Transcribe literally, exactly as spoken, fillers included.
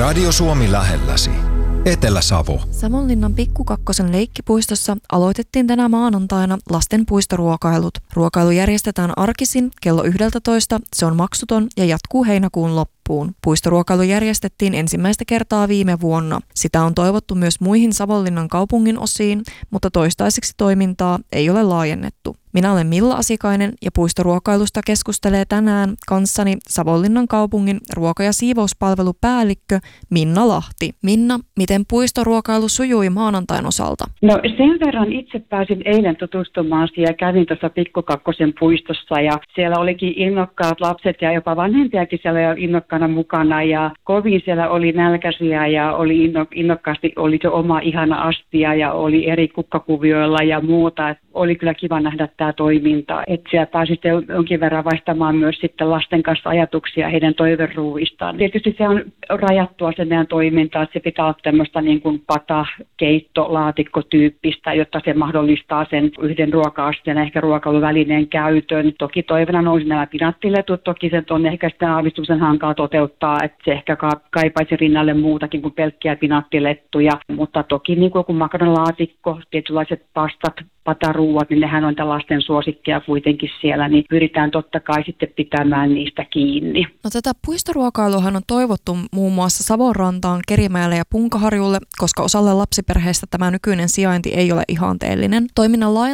Radio Suomi lähelläsi. Etelä-Savo. Savonlinnan Pikkukakkosen leikkipuistossa aloitettiin tänä maanantaina lasten puistoruokailut. Ruokailu järjestetään arkisin kello yksitoista, se on maksuton ja jatkuu heinäkuun loppuun. Puistoruokailu järjestettiin ensimmäistä kertaa viime vuonna. Sitä on toivottu myös muihin Savonlinnan kaupungin osiin, mutta toistaiseksi toimintaa ei ole laajennettu. Minä olen Milla Asikainen ja puistoruokailusta keskustelee tänään kanssani Savonlinnan kaupungin ruoka- ja siivouspalvelupäällikkö Minna Lahti. Minna, miten puistoruokailu sujui maanantain osalta? No sen verran itse pääsin eilen tutustumaan siihen ja kävin tuossa Pikkukakkosen puistossa ja siellä olikin innokkaat lapset ja jopa vanhempiakin siellä jo innokkaana mukana ja kovin siellä oli nälkäisiä ja oli inno, innokkaasti oli se oma ihana astia ja oli eri kukkakuvioilla ja muuta. Et oli kyllä kiva nähdä tämä toiminta, että siellä pääsi jonkin verran vaihtamaan myös sitten lasten kanssa ajatuksia heidän toiveruuistaan. Tietysti se on rajattua se meidän toiminta, että se pitää olla tämmöistä niin kuin pata, keitto, laatikkotyyppistä, jotta se mahdollistaa sen yhden ruoka-asteen ehkä ruokailuvälineen käytön. Toki toivena nousi nämä pinattiletut, toki se on ehkä sitten aavistuksen hankala toteuttaa, että se ehkä kaipaisi rinnalle muutakin kuin pelkkiä pinattilettuja, mutta toki niin kuin makaronilaatikko, tietynlaiset pastat, pataruuat, niin nehän on lasten suosikkia kuitenkin siellä, niin pyritään totta kai sitten pitämään niistä kiinni. No tätä puistoruokailuhan on toivottu muun muassa Savonrantaan, Kerimäelle ja Punkaharjulle, koska osalle lapsiperheistä tämä nykyinen sijainti ei ole ihanteellinen. Toiminnan